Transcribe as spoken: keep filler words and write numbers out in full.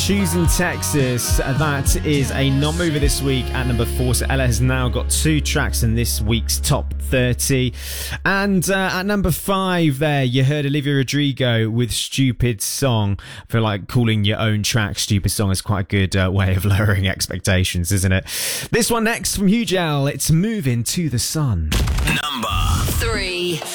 Choosing Texas, that is a non-mover this week at number four. So Ella has now got two tracks in this week's top thirty. And uh, at number five there, you heard Olivia Rodrigo with Stupid Song. I feel like calling your own track Stupid Song is quite a good uh, way of lowering expectations, isn't it? This one next from Hugel, it's Moving to the Sun. Number three.